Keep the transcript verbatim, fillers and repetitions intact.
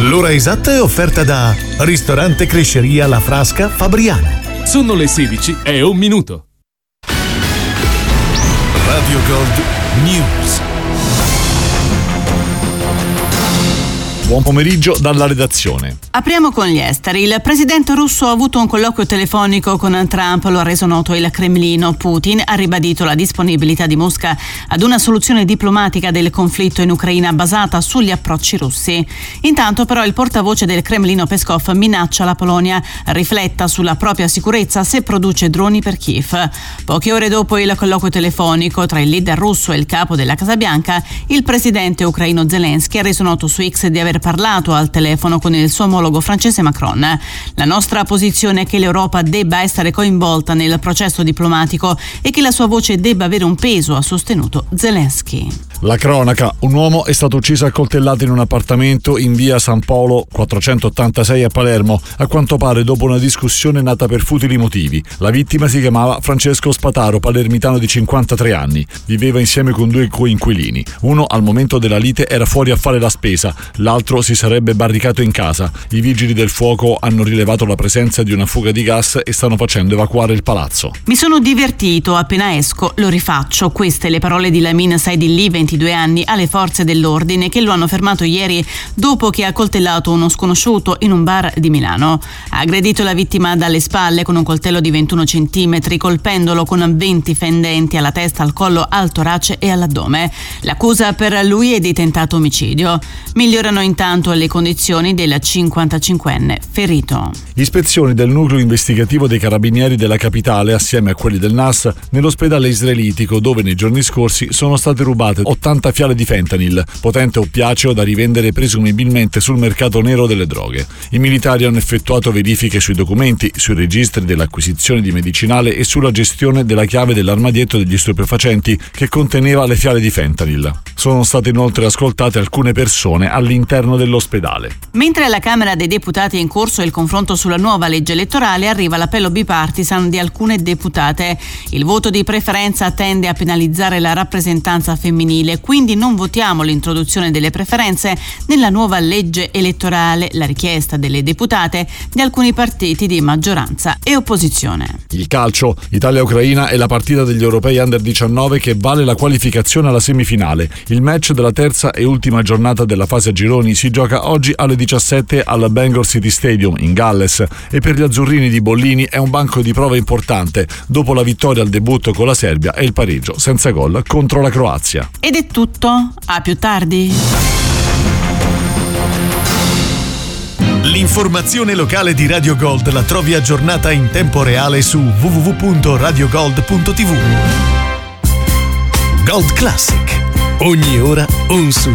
L'ora esatta è offerta da Ristorante Cresceria La Frasca Fabriano. Sono le sedici e un minuto. Radio Gold News. Buon pomeriggio dalla redazione. Apriamo con gli esteri. Il presidente russo ha avuto un colloquio telefonico con Trump, lo ha reso noto il Cremlino. Putin ha ribadito la disponibilità di Mosca ad una soluzione diplomatica del conflitto in Ucraina basata sugli approcci russi. Intanto però il portavoce del Cremlino Peskov minaccia la Polonia rifletta sulla propria sicurezza se produce droni per Kiev. Poche ore dopo il colloquio telefonico tra il leader russo e il capo della Casa Bianca, il presidente ucraino Zelensky ha reso noto su X di aver parlato al telefono con il suo omologo francese Macron. La nostra posizione è che l'Europa debba essere coinvolta nel processo diplomatico e che la sua voce debba avere un peso, ha sostenuto Zelensky. La cronaca: un uomo è stato ucciso a coltellate in un appartamento in via San Paolo quattrocentottantasei a Palermo, a quanto pare dopo una discussione nata per futili motivi. La vittima si chiamava Francesco Spataro, palermitano di cinquantatré anni. Viveva insieme con due coinquilini. Uno al momento della lite era fuori a fare la spesa, l'altro si sarebbe barricato in casa. I vigili del fuoco hanno rilevato la presenza di una fuga di gas e stanno facendo evacuare il palazzo. Mi sono divertito, appena esco lo rifaccio. Queste le parole di Lamin Saidilli, ventidue anni, alle forze dell'ordine che lo hanno fermato ieri dopo che ha coltellato uno sconosciuto in un bar di Milano. Ha aggredito la vittima dalle spalle con un coltello di ventuno centimetri, colpendolo con venti fendenti alla testa, al collo, al torace e all'addome. L'accusa per lui è di tentato omicidio. Migliorano intanto le condizioni del cinquantacinquenne ferito. Ispezioni del nucleo investigativo dei carabinieri della capitale assieme a quelli del N A S nell'ospedale israelitico, dove nei giorni scorsi sono state rubate ottanta fiale di fentanyl, potente oppiaceo da rivendere presumibilmente sul mercato nero delle droghe. I militari hanno effettuato verifiche sui documenti, sui registri dell'acquisizione di medicinale e sulla gestione della chiave dell'armadietto degli stupefacenti che conteneva le fiale di fentanyl. Sono state inoltre ascoltate alcune persone all'interno dell'ospedale. Mentre alla Camera dei Deputati è in corso il confronto sulla nuova legge elettorale, arriva l'appello bipartisan di alcune deputate. Il voto di preferenza tende a penalizzare la rappresentanza femminile, quindi non votiamo l'introduzione delle preferenze nella nuova legge elettorale, la richiesta delle deputate di alcuni partiti di maggioranza e opposizione. Il calcio: Italia-Ucraina è la partita degli europei under diciannove che vale la qualificazione alla semifinale. Il match della terza e ultima giornata della fase a gironi si gioca oggi alle diciassette al Bangor City Stadium in Galles e per gli azzurrini di Bollini è un banco di prova importante dopo la vittoria al debutto con la Serbia e il pareggio senza gol contro la Croazia. Ed è tutto, a più tardi. L'informazione locale di Radio Gold la trovi aggiornata in tempo reale su w w w punto radio gold punto t v. Gold Classic. Ogni ora un